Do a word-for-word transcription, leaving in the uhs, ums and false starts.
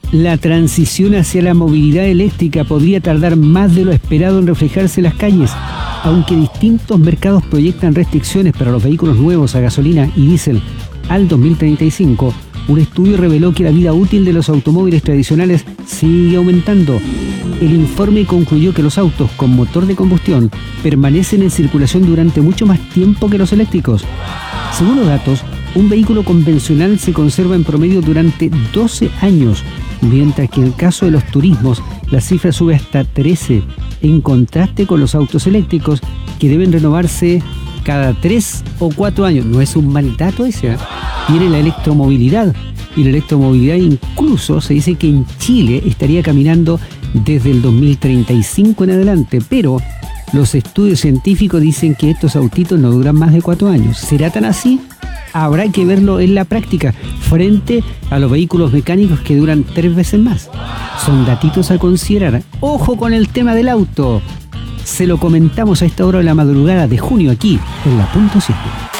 La transición hacia la movilidad eléctrica podría tardar más de lo esperado en reflejarse en las calles. Aunque distintos mercados proyectan restricciones para los vehículos nuevos a gasolina y diésel al dos mil treinta y cinco, un estudio reveló que la vida útil de los automóviles tradicionales sigue aumentando. El informe concluyó que los autos con motor de combustión permanecen en circulación durante mucho más tiempo que los eléctricos. Según los datos, un vehículo convencional se conserva en promedio durante doce años, mientras que en el caso de los turismos la cifra sube hasta trece, en contraste con los autos eléctricos que deben renovarse cada tres o cuatro años. No es un mal dato ese, ¿eh? Viene la electromovilidad, y la electromovilidad incluso se dice que en Chile estaría caminando desde el dos mil treinta y cinco en adelante, pero los estudios científicos dicen que estos autitos no duran más de cuatro años. ¿Será tan así? Habrá que verlo en la práctica, frente a los vehículos mecánicos que duran tres veces más. Son datitos a considerar. ¡Ojo con el tema del auto! Se lo comentamos a esta hora de la madrugada de junio aquí, en La Punto siete.